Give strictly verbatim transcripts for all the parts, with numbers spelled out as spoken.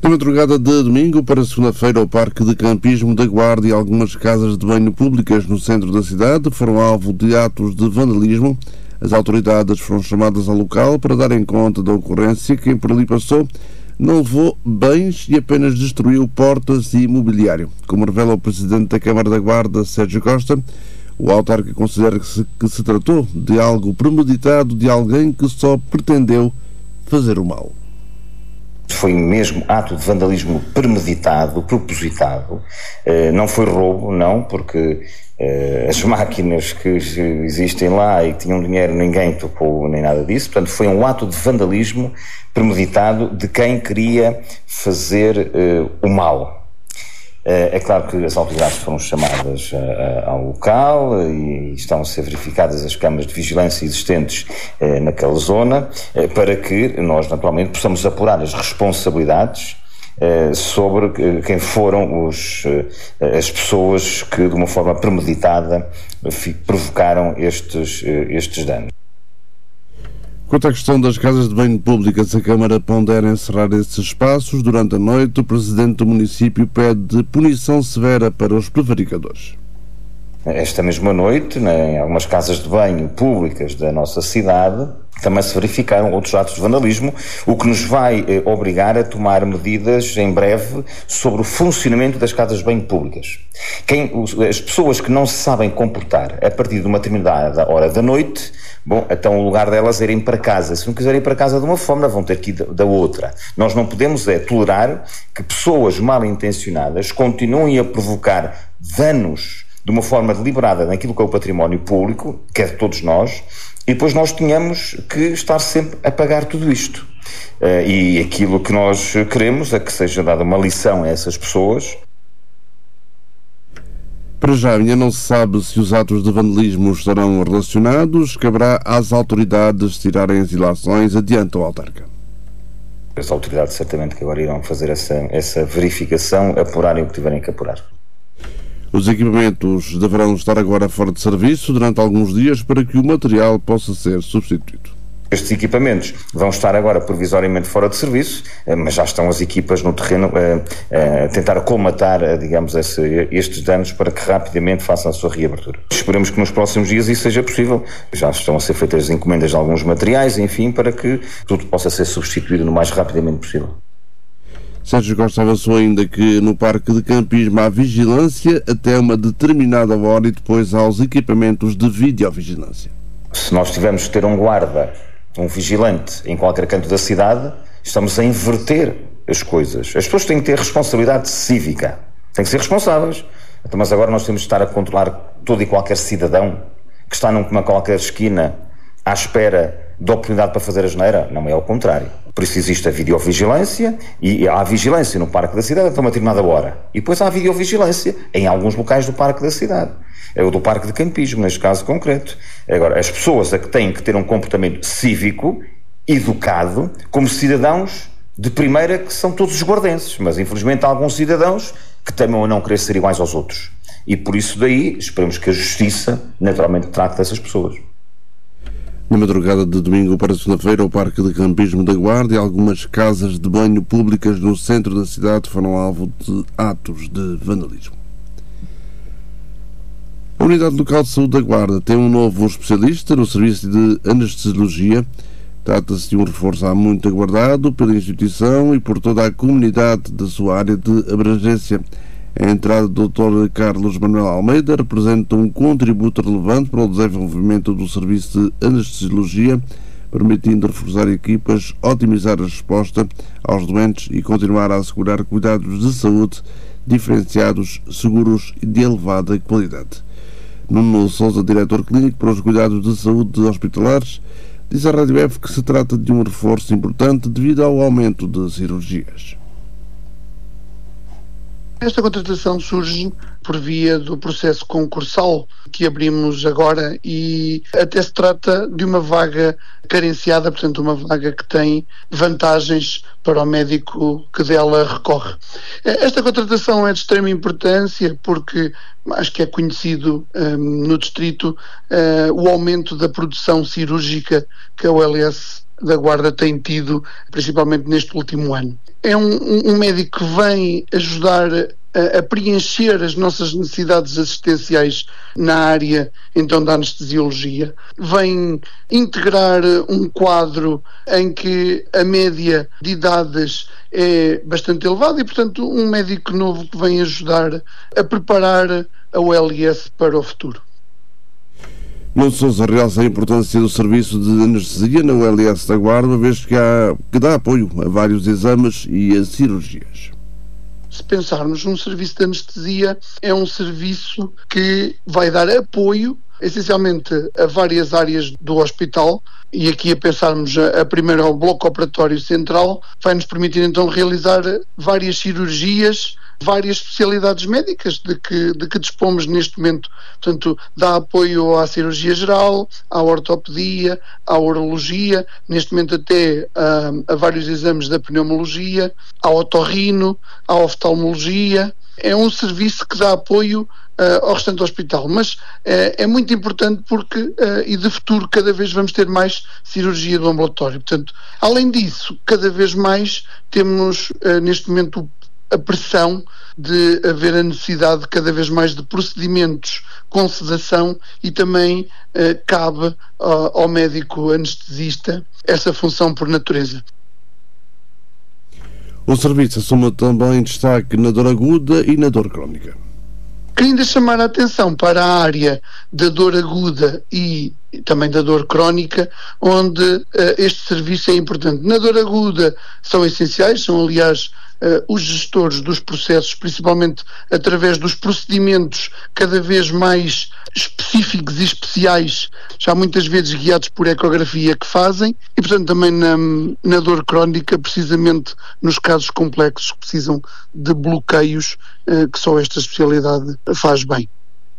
Na madrugada de domingo para segunda-feira, o Parque de Campismo da Guarda e algumas casas de banho públicas no centro da cidade foram alvo de atos de vandalismo. As autoridades foram chamadas ao local para darem conta da ocorrência. Quem por ali passou não levou bens e apenas destruiu portas e mobiliário. Como revela o presidente da Câmara da Guarda, Sérgio Costa, o autarca considera que se, que se tratou de algo premeditado, de alguém que só pretendeu fazer o mal. Foi mesmo ato de vandalismo premeditado, propositado. Não foi roubo, não, porque as máquinas que existem lá e que tinham dinheiro, ninguém tocou nem nada disso. Portanto, foi um ato de vandalismo premeditado de quem queria fazer o mal. É claro que as autoridades foram chamadas ao local e estão a ser verificadas as câmaras de vigilância existentes naquela zona para que nós, naturalmente, possamos apurar as responsabilidades sobre quem foram os, as pessoas que, de uma forma premeditada, provocaram estes, estes danos. Quanto à questão das casas de banho públicas, a Câmara pondera encerrar esses espaços. Durante a noite, o Presidente do município pede punição severa para os prevaricadores. Esta mesma noite, em algumas casas de banho públicas da nossa cidade, também se verificaram outros atos de vandalismo, o que nos vai eh, obrigar a tomar medidas em breve sobre o funcionamento das casas de banho públicas. Quem, os, as pessoas que não se sabem comportar a partir de uma determinada hora da noite, bom, então o lugar delas é irem para casa. Se não quiserem ir para casa de uma forma, vão ter que ir da, da outra. Nós não podemos é tolerar que pessoas mal intencionadas continuem a provocar danos de uma forma deliberada naquilo que é o património público, que é de todos nós, e depois nós tínhamos que estar sempre a pagar tudo isto. Uh, e aquilo que nós queremos é que seja dada uma lição a essas pessoas. Para já ainda não se sabe se os atos de vandalismo estarão relacionados. Caberá às autoridades tirarem as ilações, adianta o autarca. As autoridades certamente que agora irão fazer essa, essa verificação, apurarem o que tiverem que apurar. Os equipamentos deverão estar agora fora de serviço durante alguns dias para que o material possa ser substituído. Estes equipamentos vão estar agora provisoriamente fora de serviço, mas já estão as equipas no terreno a, a tentar colmatar, digamos, esse, estes danos para que rapidamente façam a sua reabertura. Esperemos que nos próximos dias isso seja possível. Já estão a ser feitas as encomendas de alguns materiais, enfim, para que tudo possa ser substituído no mais rapidamente possível. Sérgio Costa avançou ainda que no Parque de Campismo há vigilância até uma determinada hora e depois há os equipamentos de videovigilância. Se nós tivermos que ter um guarda, um vigilante em qualquer canto da cidade, estamos a inverter as coisas. As pessoas têm que ter responsabilidade cívica, têm que ser responsáveis. Então, mas agora nós temos de estar a controlar todo e qualquer cidadão que está numa qualquer esquina à espera de oportunidade para fazer a asneira? Não, é ao contrário. Por isso existe a videovigilância e há a vigilância no Parque da Cidade até uma determinada hora. E depois há a videovigilância em alguns locais do Parque da Cidade. É o do Parque de Campismo, neste caso concreto. Agora, as pessoas é que têm que ter um comportamento cívico, educado, como cidadãos de primeira que são todos os guardenses. Mas infelizmente há alguns cidadãos que temem a não querer ser iguais aos outros. E por isso daí esperemos que a Justiça naturalmente trate dessas pessoas. Na madrugada de domingo para segunda-feira, o Parque de Campismo da Guarda e algumas casas de banho públicas no centro da cidade foram alvo de atos de vandalismo. A Unidade Local de Saúde da Guarda tem um novo especialista no serviço de anestesiologia. Trata-se de um reforço há muito aguardado pela instituição e por toda a comunidade da sua área de abrangência. A entrada do doutor Carlos Manuel Almeida representa um contributo relevante para o desenvolvimento do serviço de anestesiologia, permitindo reforçar equipas, otimizar a resposta aos doentes e continuar a assegurar cuidados de saúde diferenciados, seguros e de elevada qualidade. Nuno Sousa, diretor clínico para os cuidados de saúde hospitalares, diz à Rádio F que se trata de um reforço importante devido ao aumento de cirurgias. Esta contratação surge por via do processo concursal que abrimos agora e até se trata de uma vaga carenciada, portanto uma vaga que tem vantagens para o médico que dela recorre. Esta contratação é de extrema importância porque acho que é conhecido um, no distrito uh, o aumento da produção cirúrgica que a O L S da Guarda tem tido, principalmente neste último ano. É um, um médico que vem ajudar a, a preencher as nossas necessidades assistenciais na área, então, da anestesiologia. Vem integrar um quadro em que a média de idades é bastante elevada e, portanto, um médico novo que vem ajudar a preparar a U L S para o futuro. Nuno Sousa realça a importância do serviço de anestesia na U L S da Guarda, uma vez que, há, que dá apoio a vários exames e a cirurgias. Se pensarmos num serviço de anestesia, é um serviço que vai dar apoio essencialmente a várias áreas do hospital, e aqui a pensarmos a, a primeiro ao bloco operatório central, vai nos permitir então realizar várias cirurgias, várias especialidades médicas de que, de que dispomos neste momento. Portanto, dá apoio à cirurgia geral, à ortopedia, à urologia, neste momento até a, a vários exames da pneumologia, ao otorrino, à oftalmologia. É um serviço que dá apoio Uh, ao restante do hospital, mas uh, é muito importante porque, uh, e de futuro, cada vez vamos ter mais cirurgia do ambulatório. Portanto, além disso, cada vez mais temos, uh, neste momento, a pressão de haver a necessidade cada vez mais de procedimentos com sedação e também uh, cabe uh, ao médico anestesista essa função por natureza. O serviço assume também destaque na dor aguda e na dor crónica. Queria ainda chamar a atenção para a área da dor aguda e também da dor crónica, onde uh, este serviço é importante. Na dor aguda são essenciais, são aliás uh, os gestores dos processos, principalmente através dos procedimentos cada vez mais específicos e especiais, já muitas vezes guiados por ecografia, que fazem, e portanto também na, na dor crónica, precisamente nos casos complexos que precisam de bloqueios, uh, que só esta especialidade faz bem.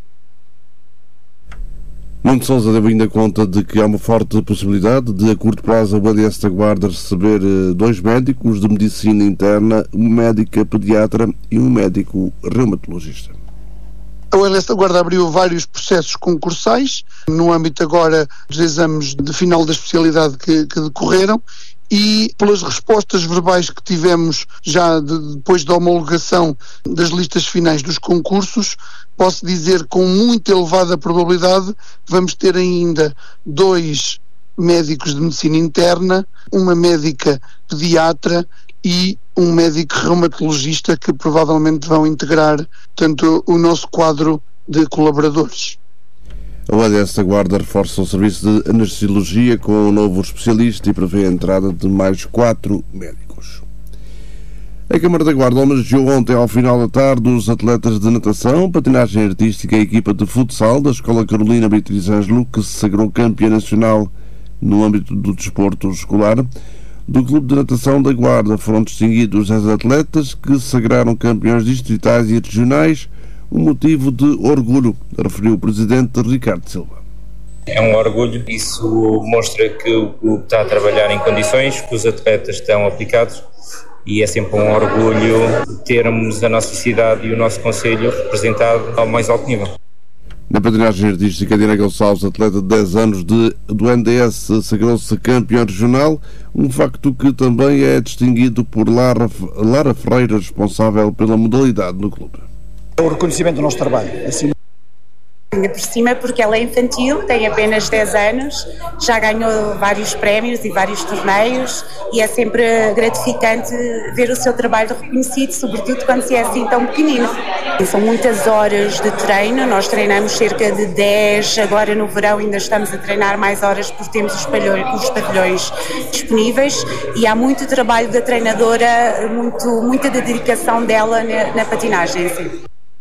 Nuno Sousa deu ainda conta de que há uma forte possibilidade de, a curto prazo, a U L S da Guarda receber dois médicos de medicina interna, um médico pediatra e um médico reumatologista. A U L S da Guarda abriu vários processos concursais, no âmbito agora dos exames de final da especialidade que, que decorreram, e pelas respostas verbais que tivemos já de, depois da homologação das listas finais dos concursos, posso dizer com muito elevada probabilidade que vamos ter ainda dois médicos de medicina interna, uma médica pediatra e um médico reumatologista que provavelmente vão integrar tanto o nosso quadro de colaboradores. A U L S da Guarda reforça o serviço de anestesiologia com um novo especialista e prevê a entrada de mais quatro médicos. A Câmara da Guarda homenageou ontem, ao final da tarde, os atletas de natação, patinagem artística e a equipa de futsal da Escola Carolina Beatriz Ângelo, que se sagrou campeã nacional no âmbito do desporto escolar. Do Clube de Natação da Guarda foram distinguidos dez atletas que se sagraram campeões distritais e regionais, um motivo de orgulho, referiu o presidente Ricardo Silva. É um orgulho, isso mostra que o clube está a trabalhar em condições, que os atletas estão aplicados, e é sempre um orgulho termos a nossa cidade e o nosso concelho representado ao mais alto nível. Na patinagem artística, Diana Gonçalves, atleta de dez anos de, do N D S, sagrou-se campeão regional, um facto que também é distinguido por Lara, Lara Ferreira, responsável pela modalidade no clube. É o reconhecimento do nosso trabalho. Assim... Ainda por cima, porque ela é infantil, tem apenas dez anos, já ganhou vários prémios e vários torneios, e é sempre gratificante ver o seu trabalho reconhecido, sobretudo quando se é assim tão pequenino. São muitas horas de treino, nós treinamos cerca de dez, agora no verão ainda estamos a treinar mais horas porque temos os pavilhões, os pavilhões disponíveis, e há muito trabalho da treinadora, muito, muita dedicação dela na, na patinagem. Assim.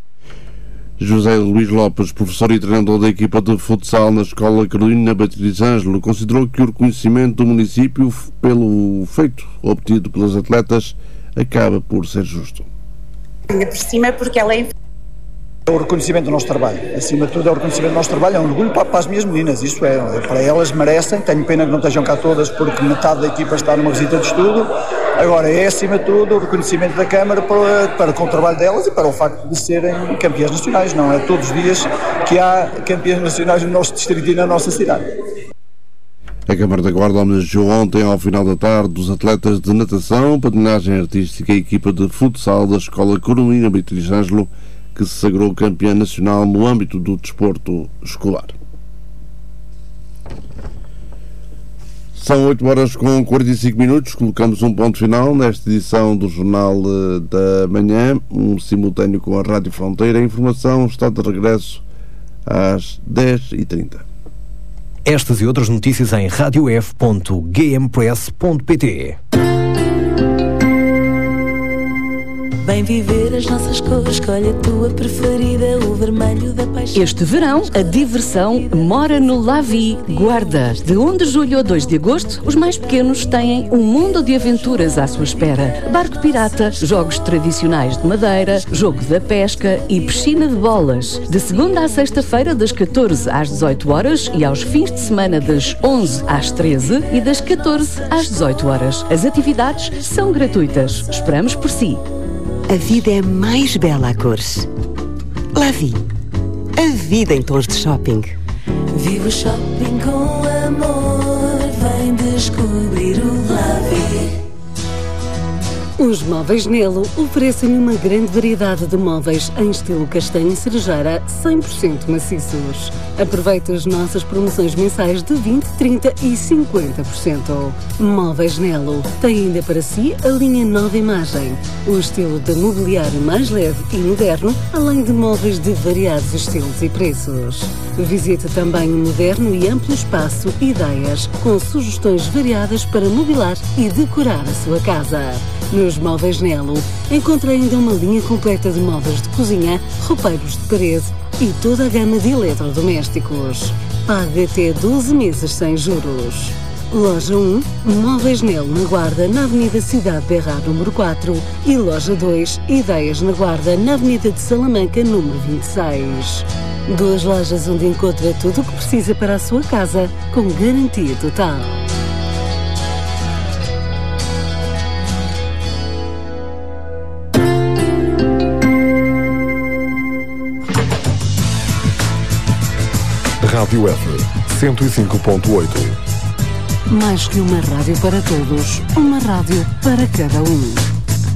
José Luís Lopes, professor e treinador da equipa de futsal na Escola Carolina Beatriz Ângelo, considerou que o reconhecimento do município pelo feito obtido pelas atletas acaba por ser justo. Ainda por cima, porque ela é... É o reconhecimento do nosso trabalho, acima de tudo é o reconhecimento do nosso trabalho, é um orgulho para, para as minhas meninas, isso é, para elas merecem, tenho pena que não estejam cá todas porque metade da equipa está numa visita de estudo, agora é acima de tudo o reconhecimento da Câmara para, para com o trabalho delas e para o facto de serem campeãs nacionais, não é todos os dias que há campeãs nacionais no nosso distrito e na nossa cidade. A Câmara da Guarda homenageou ontem, ao final da tarde, os atletas de natação, patinagem artística e a equipa de futsal da Escola Carolina Beatriz Ângelo, que se sagrou campeã nacional no âmbito do desporto escolar. São oito horas com quarenta e cinco minutos, colocamos um ponto final nesta edição do Jornal da Manhã, um simultâneo com a Rádio Fronteira. A informação está de regresso às dez e trinta. Estas e outras notícias em radio f ponto g m press ponto p t. Vem viver as nossas cores, escolhe a tua preferida, o vermelho da paixão. Este verão, a diversão mora no Lavi Guarda. De primeiro de julho a dois de agosto, os mais pequenos têm um mundo de aventuras à sua espera. Barco pirata, jogos tradicionais de madeira, jogo da pesca e piscina de bolas. De segunda à sexta-feira, das catorze às dezoito horas e aos fins de semana das onze às treze e das catorze às dezoito horas. As atividades são gratuitas. Esperamos por si. A vida é mais bela a cores. Lavi. A vida em tons de shopping. Viva o shopping com amor. Vem descobrir o Lavi. Os Móveis Nelo oferecem uma grande variedade de móveis em estilo castanho e cerejeira cem por cento maciços. Aproveite as nossas promoções mensais de vinte, trinta e cinquenta por cento. Móveis Nelo tem ainda para si a linha Nova Imagem, o estilo de mobiliário mais leve e moderno, além de móveis de variados estilos e preços. Visite também o moderno e amplo espaço Ideias, com sugestões variadas para mobilar e decorar a sua casa. Nos Móveis Nelo, encontra ainda uma linha completa de móveis de cozinha, roupeiros de parede e toda a gama de eletrodomésticos. Pague até doze meses sem juros. Loja um, Móveis Nelo na Guarda, na Avenida Cidade Berra, número quatro, e Loja dois, Ideias na Guarda, na Avenida de Salamanca, número vinte e seis. Duas lojas onde encontra tudo o que precisa para a sua casa, com garantia total. Rádio F, cento e cinco ponto oito. Mais que uma rádio para todos, uma rádio para cada um.